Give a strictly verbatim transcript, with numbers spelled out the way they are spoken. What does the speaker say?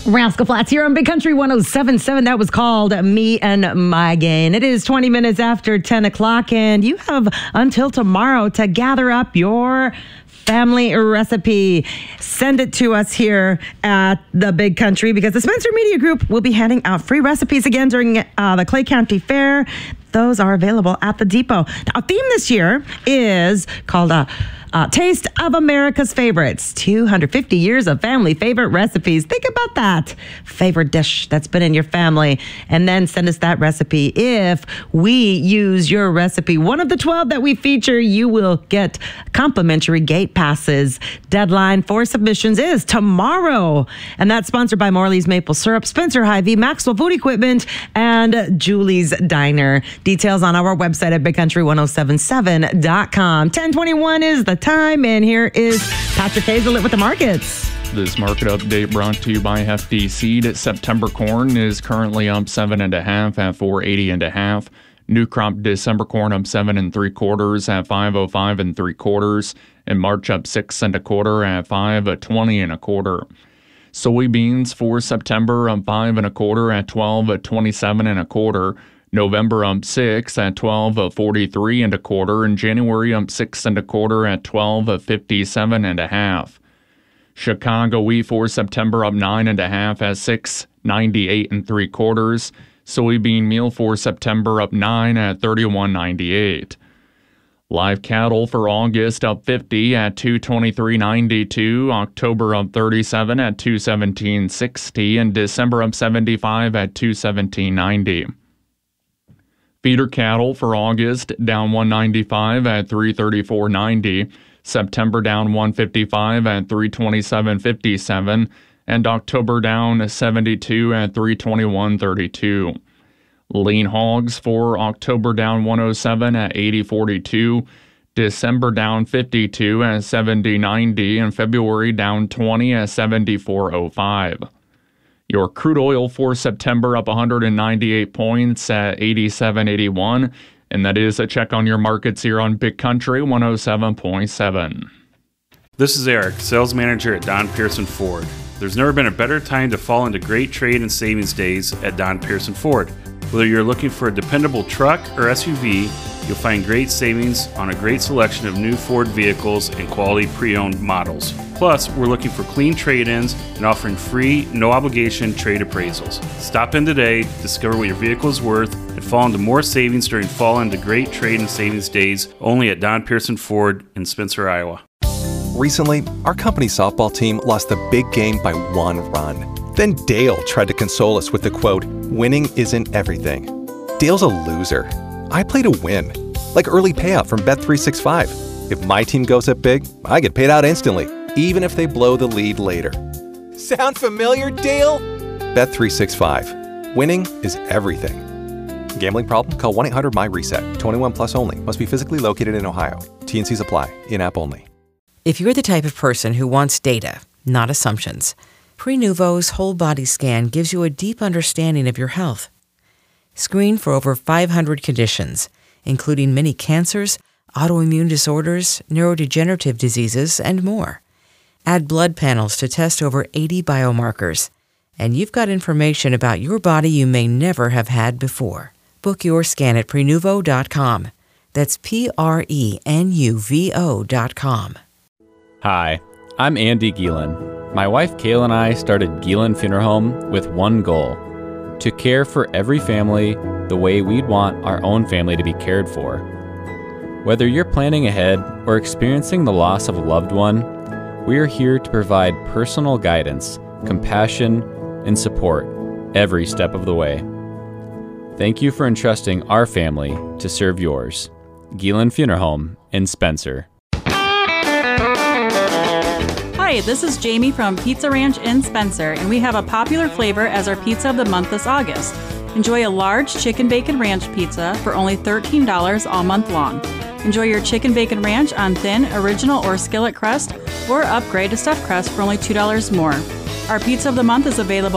Rascal Flatts here on Big Country one oh seven point seven. That was called Me and My Gain. It is twenty minutes after ten o'clock, and you have until tomorrow to gather up your family recipe. Send it to us here at the Big Country, because the Spencer Media Group will be handing out free recipes again during uh, the Clay County Fair. Those are available at the Depot. Now, our theme this year is called a uh, uh, Taste of America's Favorites. two hundred fifty years of family favorite recipes. Think about that. Favorite dish that's been in your family. And then send us that recipe. If we use your recipe, one of the twelve that we feature, you will get complimentary gate passes. Deadline for submissions is tomorrow. And that's sponsored by Morley's Maple Syrup, Spencer Hy-Vee, Maxwell Food Equipment, and Julie's Diner. Details on our website at big country ten seventy-seven dot com. ten twenty-one is the time, and here is Patrick Hazelit with the markets. This market update brought to you by Hefty Seed. September corn is currently up seven and a half at four eighty and a half. New crop December corn up seven and three quarters at five oh five and three quarters. And March up six and a quarter at five twenty and a quarter. Soybeans for September up five and a quarter at twelve twenty-seven and a quarter. November up six at twelve forty-three and a quarter, and January up six and a quarter at twelve fifty-seven and a half. Chicago wheat for September up nine and a half at six ninety-eight and three quarters. Soybean meal for September up nine at thirty-one ninety-eight. Live cattle for August up fifty at two twenty-three ninety-two. October up thirty-seven at two seventeen sixty, and December up seventy-five at two seventeen ninety. Feeder cattle for August down one ninety-five at three thirty-four ninety, September down one fifty-five at three twenty-seven fifty-seven, and October down seventy-two at three twenty-one thirty-two. Lean hogs for October down one oh seven at eighty forty-two, December down fifty-two at seventy ninety, and February down twenty at seventy-four oh five. Your crude oil for September up one hundred ninety-eight points at eighty-seven eighty-one. And that is a check on your markets here on Big Country one oh seven point seven. This is Eric, sales manager at Don Pearson Ford. There's never been a better time to fall into great trade and savings days at Don Pearson Ford. Whether you're looking for a dependable truck or S U V, you'll find great savings on a great selection of new Ford vehicles and quality pre-owned models. Plus, we're looking for clean trade-ins and offering free, no-obligation trade appraisals. Stop in today, discover what your vehicle is worth, and fall into more savings during fall into great trade and savings days only at Don Pearson Ford in Spencer, Iowa. Recently, our company softball team lost the big game by one run. Then Dale tried to console us with the quote, "Winning isn't everything." Dale's a loser. I play to win, like early payout from Bet three sixty-five. If my team goes up big, I get paid out instantly, even if they blow the lead later. Sound familiar, Dale? Bet three sixty-five. Winning is everything. Gambling problem? Call one eight hundred M Y reset. twenty-one plus only. Must be physically located in Ohio. T and Cs apply. In-app only. If you're the type of person who wants data, not assumptions, Prenuvo's whole body scan gives you a deep understanding of your health. Screen for over five hundred conditions, including many cancers, autoimmune disorders, neurodegenerative diseases, and more. Add blood panels to test over eighty biomarkers, and you've got information about your body you may never have had before. Book your scan at Prenuvo dot com. That's P R E N U V O dot com. Hi, I'm Andy Gielen. My wife Kayla and I started Gielen Funeral Home with one goal: to care for every family the way we'd want our own family to be cared for. Whether you're planning ahead or experiencing the loss of a loved one, we are here to provide personal guidance, compassion, and support every step of the way. Thank you for entrusting our family to serve yours. Gielen Funeral Home in Spencer. Hi, this is Jamie from Pizza Ranch in Spencer, and we have a popular flavor as our pizza of the month this August. Enjoy a large chicken bacon ranch pizza for only thirteen dollars all month long. Enjoy your chicken bacon ranch on thin, original, or skillet crust, or upgrade to stuffed crust for only two dollars more. Our pizza of the month is available